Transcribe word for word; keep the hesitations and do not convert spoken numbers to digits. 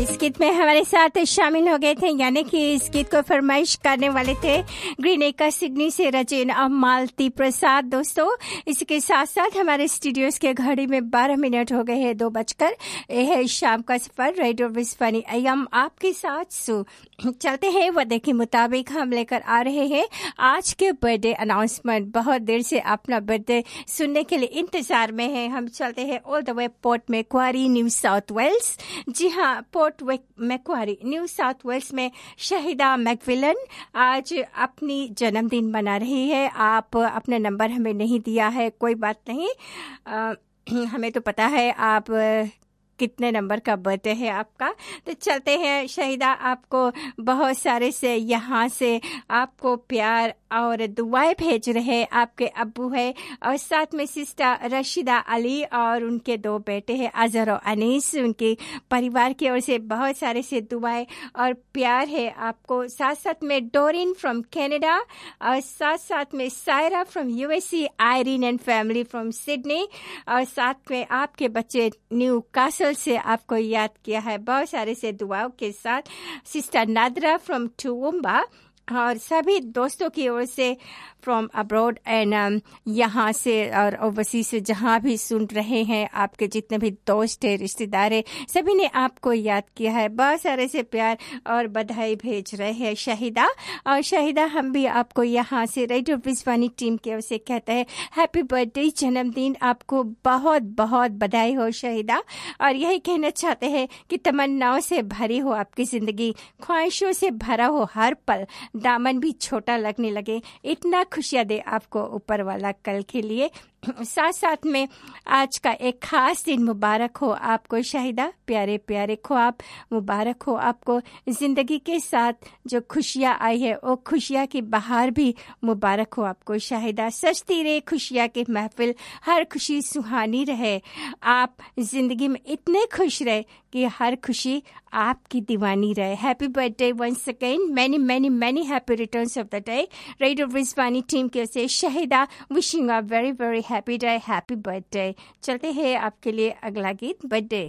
इस गीत में हमारे साथ शामिल हो गए थे, यानी कि इस गीत को फरमाइश करने वाले थे ग्रीन एका सिडनी से रचेन और मालती प्रसाद। दोस्तों, इसके साथ साथ हमारे स्टूडियोज के घड़ी में बारह मिनट हो गए हैं, दो बजकर। यह है शाम का सफर, रेडियो विस्फानी अयम आपके साथ। सो चलते हैं वदे के मुताबिक हम लेकर आ रहे हैं आज के बर्थडे अनाउंसमेंट। बहुत देर से अपना बर्थडे सुनने के लिए इंतजार में है। हम चलते हैं all the way port Macquarie, new south Wales. जी हाँ, port Macquarie, new south Wales में शहीदा मैकविलन आज अपनी जन्मदिन मना रही है। आप अपना नंबर हमें नहीं दिया है, कोई बात नहीं, आ, हमें तो पता है आप कितने नंबर का बर्थडे है आपका। तो चलते हैं, शहीदा आपको बहुत सारे से यहाँ से आपको प्यार और दुआएं भेज रहे हैं। आपके अब्बू है और साथ में सिस्टर रशीदा अली और उनके दो बेटे हैं अजहर और अनीस। उनके परिवार की ओर से बहुत सारे से दुआएं और प्यार है आपको। साथ साथ में डोरिन फ्रॉम कनाडा और साथ साथ में Saira from USA, Irene and family from Sydney और साथ में आपके बच्चे न्यू कासल से आपको याद किया है। बहुत सारे से दुआओं के साथ सिस्टर नादरा फ्रॉम टूवुम्बा और सभी दोस्तों की ओर से फ्रॉम अब्रॉड एंड यहाँ से और ओवरसीज से जहाँ भी सुन रहे हैं, आपके जितने भी दोस्त हैं, रिश्तेदार हैं, सभी ने आपको याद किया है। बहुत सारे से प्यार और बधाई भेज रहे हैं शहीदा। और शहीदा, हम भी आपको यहाँ से रेडियो विस्फानी टीम की ओर से कहते हैं हैप्पी बर्थडे, जन्मदिन आपको बहुत बहुत बधाई हो शहीदा। और यही कहना चाहते हैं कि तमन्नाओं से भरी हो आपकी जिंदगी, ख्वाहिशों से भरा हो हर पल, दामन भी छोटा लगने लगे, इतना खुशियां दे आपको ऊपर वाला कल के लिए। साथ साथ में आज का एक खास दिन मुबारक हो आपको शहीदा। प्यारे प्यारे ख्वाब मुबारक हो आपको। जिंदगी के साथ जो खुशियां आई है वो खुशियां की बहार भी मुबारक हो आपको शहीदा। सजती रहे खुशियां की महफिल, हर खुशी सुहानी रहे। आप जिंदगी में इतने खुश रहे कि हर खुशी आपकी दीवानी रहे। Happy birthday once again, many many many happy returns of the day. Radio विस्फानी team के से Shahida wishing a very very happy day, happy birthday. चलते हैं आपके लिए अगला गीत, बर्थडे।